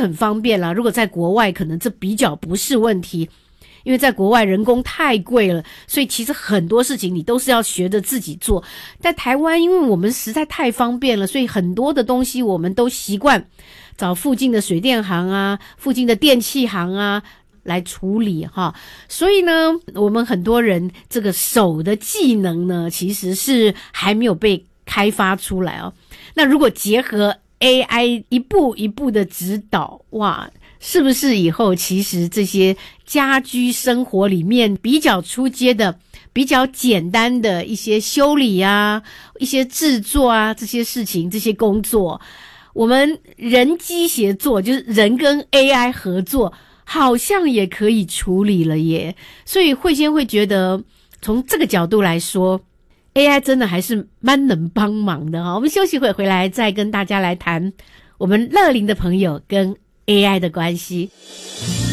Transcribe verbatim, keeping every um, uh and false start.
很方便啦，如果在国外可能这比较不是问题，因为在国外人工太贵了，所以其实很多事情你都是要学着自己做。在台湾因为我们实在太方便了，所以很多的东西我们都习惯找附近的水电行啊，附近的电器行啊来处理哈。所以呢，我们很多人这个手的技能呢其实是还没有被开发出来哦。那如果结合 A I 一步一步的指导，哇，是不是以后其实这些家居生活里面比较出街的比较简单的一些修理啊，一些制作啊，这些事情这些工作，我们人机协作，就是人跟 A I 合作，好像也可以处理了耶。所以慧仙会觉得从这个角度来说A I 真的还是蛮能帮忙的哈。我们休息会回来再跟大家来谈我们乐龄的朋友跟 A I 的关系。